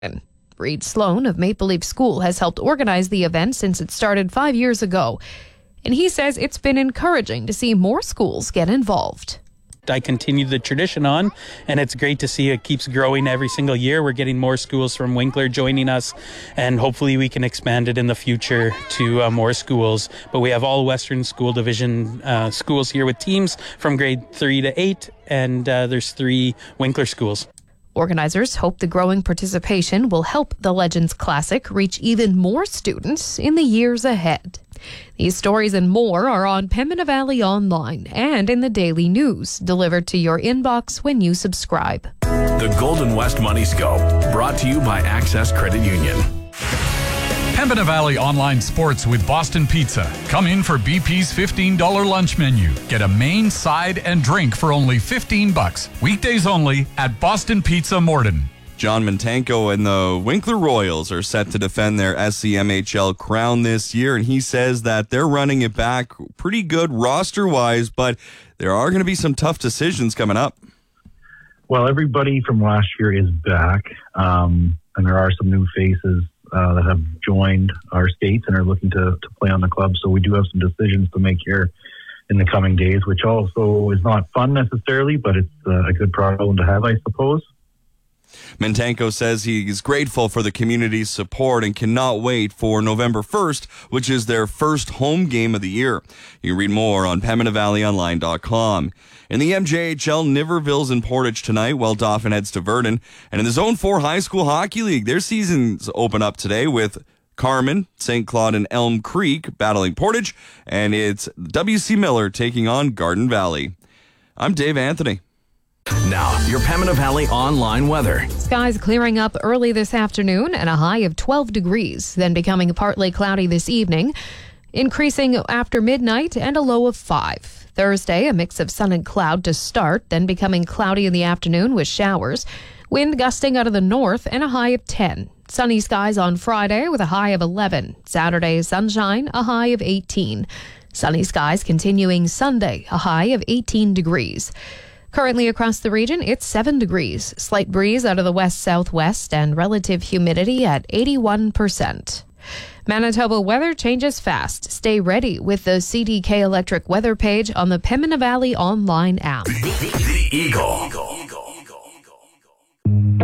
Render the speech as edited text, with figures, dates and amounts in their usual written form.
Reed Sloan of Maple Leaf School has helped organize the event since it started 5 years ago. And he says it's been encouraging to see more schools get involved. I continue the tradition on, and it's great to see it keeps growing every single year. We're getting more schools from Winkler joining us, and hopefully we can expand it in the future to more schools. But we have all Western School Division schools here with teams from grade 3 to 8, and there's 3 Winkler schools. Organizers hope the growing participation will help the Legends Classic reach even more students in the years ahead. These stories and more are on Pembina Valley Online and in the Daily News, delivered to your inbox when you subscribe. The Golden West Money Scope, brought to you by Access Credit Union. Pembina Valley Online Sports with Boston Pizza. Come in for BP's $15 lunch menu. Get a main, side, and drink for only $15. Weekdays only at Boston Pizza Morden. John Mintanko and the Winkler Royals are set to defend their SCMHL crown this year, and he says that they're running it back pretty good roster-wise, but there are going to be some tough decisions coming up. Well, everybody from last year is back, and there are some new faces that have joined our states and are looking to play on the club, so we do have some decisions to make here in the coming days, which also is not fun necessarily, but it's a good problem to have, I suppose. Mintanko says he is grateful for the community's support and cannot wait for November 1st, which is their first home game of the year. You can read more on PembinaValleyOnline.com. In the MJHL, Niverville's in Portage tonight while Dauphin heads to Verdun. And in the Zone 4 High School Hockey League, their seasons open up today with Carman, St. Claude, and Elm Creek battling Portage. And it's W.C. Miller taking on Garden Valley. I'm Dave Anthony. Now, your Pembina Valley Online weather. Skies clearing up early this afternoon and a high of 12 degrees, then becoming partly cloudy this evening, increasing after midnight and a low of 5. Thursday, a mix of sun and cloud to start, then becoming cloudy in the afternoon with showers. Wind gusting out of the north and a high of 10. Sunny skies on Friday with a high of 11. Saturday, sunshine, a high of 18. Sunny skies continuing Sunday, a high of 18 degrees. Currently across the region, it's 7 degrees. Slight breeze out of the west-southwest and relative humidity at 81%. Manitoba weather changes fast. Stay ready with the CDK Electric weather page on the Pembina Valley Online app. The Eagle.